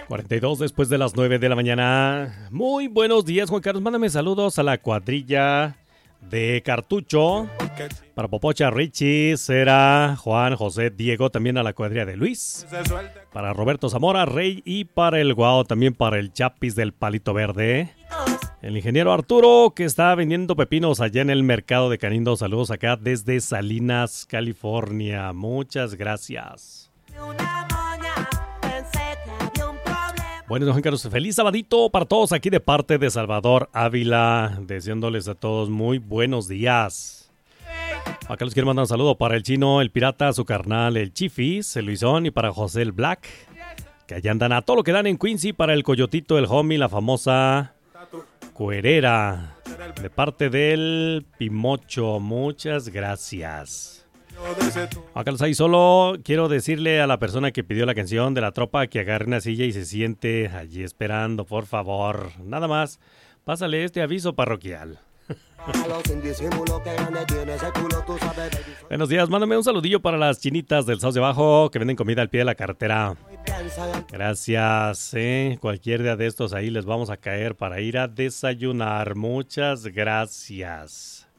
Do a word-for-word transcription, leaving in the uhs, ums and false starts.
cuarenta y dos después de las nueve de la mañana. Muy buenos días, Juan Carlos. Mándame saludos a la cuadrilla de Cartucho. Para Popocha, Richie, Cera, Juan, José, Diego. También a la cuadrilla de Luis. Para Roberto Zamora, Rey. Y para el Guau, también para el Chapis del Palito Verde. El ingeniero Arturo, que está vendiendo pepinos allá en el mercado de Canindo. Saludos acá desde Salinas, California. Muchas gracias. Bueno, Juan Carlos, feliz sabadito para todos aquí de parte de Salvador Ávila, deseándoles a todos muy buenos días. Acá les quiero mandar un saludo para el Chino, el Pirata, su carnal, el Chifis, el Luisón, y para José el Black, que allá andan a todo lo que dan en Quincy, para el Coyotito, el Homie, la famosa Cuerera, de parte del Pimocho. Muchas gracias. Acá los hay. Solo quiero decirle a la persona que pidió la canción de la tropa que agarre una silla y se siente allí esperando, por favor. Nada más, pásale este aviso parroquial. Buenos días, mándame un saludillo para las chinitas del Sauce de Abajo que venden comida al pie de la carretera. Gracias, eh. Cualquier día de estos ahí les vamos a caer para ir a desayunar. Muchas gracias.